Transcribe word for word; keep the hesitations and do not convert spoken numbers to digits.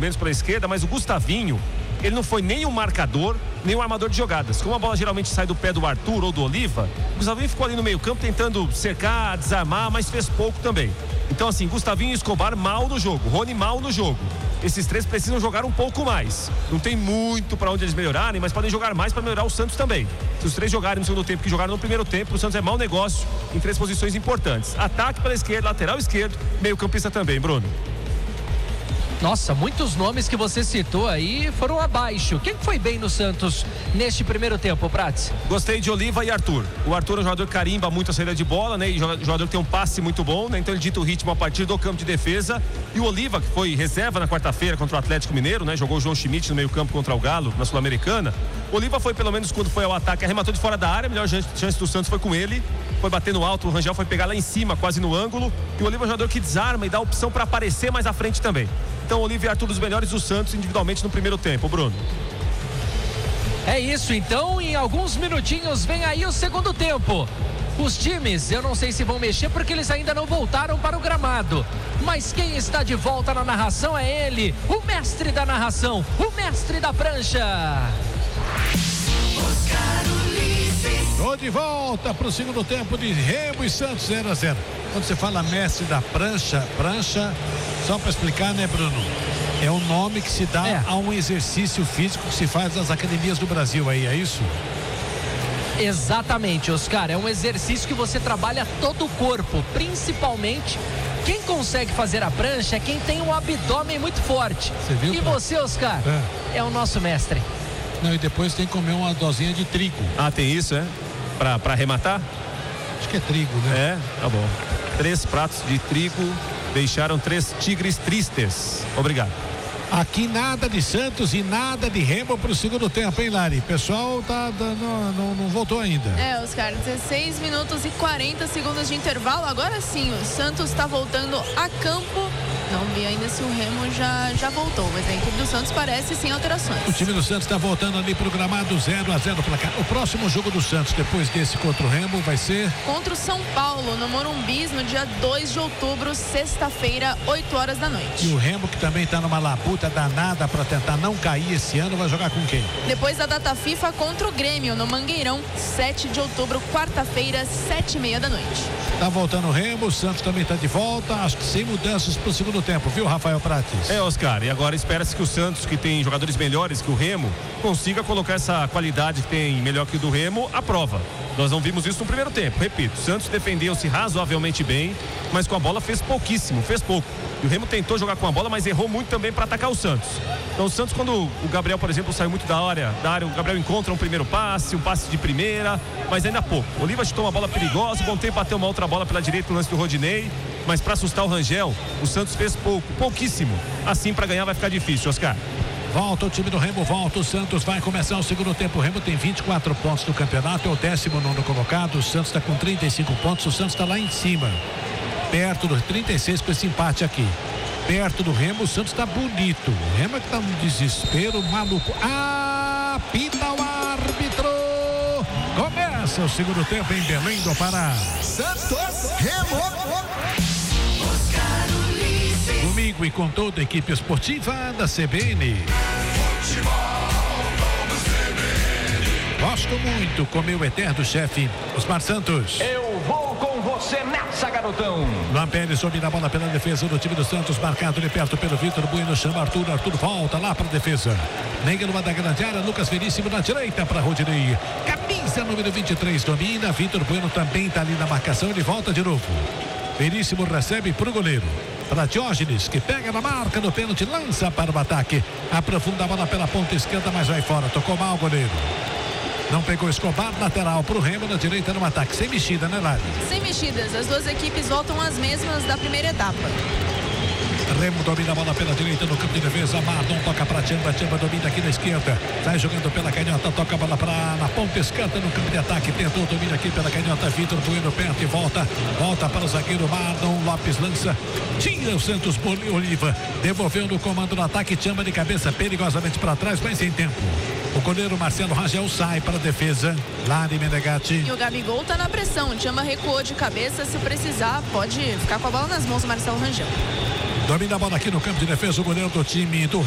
menos pela esquerda, mas o Gustavinho, ele não foi nem um marcador, nem um armador de jogadas. Como a bola geralmente sai do pé do Arthur ou do Oliva, o Gustavinho ficou ali no meio campo tentando cercar, desarmar, mas fez pouco também. Então assim, Gustavinho e Escobar mal no jogo, Rony mal no jogo. Esses três precisam jogar um pouco mais. Não tem muito para onde eles melhorarem, mas podem jogar mais para melhorar o Santos também. Se os três jogarem no segundo tempo que jogaram no primeiro tempo, o Santos é mau negócio em três posições importantes. Ataque pela esquerda, lateral esquerdo, meio campista também, Bruno. Nossa, muitos nomes que você citou aí foram abaixo. Quem foi bem no Santos neste primeiro tempo, Prats? Gostei de Oliva e Arthur. O Arthur é um jogador que carimba muito a saída de bola, né? E jogador que tem um passe muito bom, né? Então ele dita o ritmo a partir do campo de defesa. E o Oliva, que foi reserva na quarta-feira contra o Atlético Mineiro, né? Jogou o João Schmidt no meio campo contra o Galo, na Sul-Americana. O Oliva foi, pelo menos quando foi ao ataque, arrematou de fora da área. A melhor chance do Santos foi com ele. Foi bater no alto, o Rangel foi pegar lá em cima, quase no ângulo. E o Oliva é um jogador que desarma e dá opção para aparecer mais à frente também. Então, Oliva e Arthur, dos melhores do Santos individualmente no primeiro tempo, Bruno. É isso, então, em alguns minutinhos vem aí o segundo tempo. Os times, eu não sei se vão mexer porque eles ainda não voltaram para o gramado. Mas quem está de volta na narração é ele, o mestre da narração, o mestre da prancha. Tô de volta para o segundo tempo de Remo e Santos zero a zero. Quando você fala mestre da prancha, prancha, só para explicar, né, Bruno? É o nome que se dá é. a um exercício físico que se faz nas academias do Brasil aí, é isso? Exatamente, Oscar. É um exercício que você trabalha todo o corpo, principalmente quem consegue fazer a prancha é quem tem um abdômen muito forte. Você viu, e pra... você, Oscar, é. é o nosso mestre. Não, e depois tem que comer uma dosinha de trigo. Ah, tem isso, é? Pra, pra arrematar? Acho que é trigo, né? É, tá bom. Três pratos de trigo deixaram três tigres tristes. Obrigado. Aqui nada de Santos e nada de Remo pro segundo tempo, hein, Lari? O pessoal tá, tá, não, não, não voltou ainda. É, Oscar, dezesseis minutos e quarenta segundos de intervalo. Agora sim, o Santos tá voltando a campo. Não vi ainda se o Remo já, já voltou, mas a equipe do Santos parece sem alterações. O time do Santos está voltando ali pro gramado zero a zero placar. O próximo jogo do Santos, depois desse contra o Remo, vai ser... Contra o São Paulo, no Morumbi, no dia dois de outubro, sexta-feira, oito horas da noite. E o Remo, que também está numa labuta danada para tentar não cair esse ano, vai jogar com quem? Depois da data FIFA contra o Grêmio, no Mangueirão, sete de outubro, quarta-feira, sete e meia da noite. Tá voltando o Remo, o Santos também está de volta, acho que sem mudanças pro segundo tempo, viu, Rafael Prates? É, Oscar, e agora espera-se que o Santos, que tem jogadores melhores que o Remo, consiga colocar essa qualidade que tem melhor que o do Remo à prova. Nós não vimos isso no primeiro tempo, repito, o Santos defendeu-se razoavelmente bem, mas com a bola fez pouquíssimo, fez pouco. E o Remo tentou jogar com a bola, mas errou muito também para atacar o Santos. Então o Santos, quando o Gabriel, por exemplo, saiu muito da área, da área, o Gabriel encontra um primeiro passe, um passe de primeira, mas ainda pouco. O Oliva chutou uma bola perigosa, o bom tempo bateu uma outra bola pela direita no lance do Rodinei, mas para assustar o Rangel, o Santos fez pouco, pouquíssimo. Assim, para ganhar vai ficar difícil, Oscar. Volta o time do Remo, volta o Santos, vai começar o segundo tempo. O Remo tem vinte e quatro pontos no campeonato, é o décimo nono colocado. O Santos está com trinta e cinco pontos, o Santos está lá em cima, perto dos trinta e seis com esse empate aqui. Perto do Remo, o Santos está bonito. O Remo é que está num desespero maluco. Apita o árbitro. Começa o segundo tempo em Belém do Pará. Santos, Remo. Comigo e com toda a equipe esportiva da C B N. Gosto muito com meu eterno chefe, Osmar Santos. Eu vou com você nessa, garotão. Luan Pérez domina a bola pela defesa do time do Santos, marcado de perto pelo Vitor Bueno, chama Arthur, Arthur volta lá para a defesa. Nega numa da grande área, Lucas Veríssimo na direita para Rodinei. Camisa número vinte e três domina, Vitor Bueno também está ali na marcação, ele volta de novo. Veríssimo recebe para o goleiro. Para Diógenes, que pega na marca do pênalti, lança para o ataque. Aprofunda a bola pela ponta esquerda, mas vai fora. Tocou mal o goleiro. Não pegou Escobar, lateral para o Remo, na direita no ataque. Sem mexida, né, Lari? Sem mexidas. As duas equipes voltam as mesmas da primeira etapa. Remo domina a bola pela direita no campo de defesa. Mardon toca para Tchamba, Tchamba domina aqui na esquerda. Sai jogando pela canhota, toca a bola para na ponta esquerda no campo de ataque. Tentou, domina aqui pela canhota. Vitor Bueno perto e volta. Volta para o zagueiro Mardon. Lopes lança. Tira o Santos Oliva. Devolveu no comando do ataque. Tchamba de cabeça perigosamente para trás, mas sem tempo. O goleiro Marcelo Rangel sai para a defesa. Lari Menegatti. E o Gabigol tá na pressão. Tchamba recuou de cabeça. Se precisar, pode ficar com a bola nas mãos do Marcelo Rangel. Domina a bola aqui no campo de defesa o goleiro do time do